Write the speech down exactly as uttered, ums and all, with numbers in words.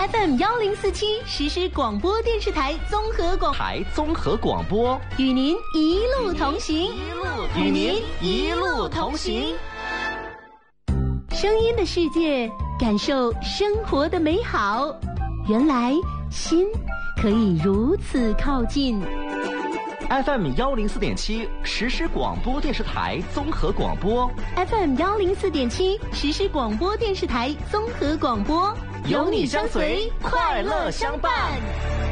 F M 幺零四七实时广播电视台综合广台综合广播， 与您一路同行， 与您一路同行。 声音的世界，感受生活的美好。原来心可以如此靠近。 F M 幺零四点七实时广播电视台综合广播 ，F M 幺零四点七实时广播电视台综合广播， 有你相随，快乐相伴。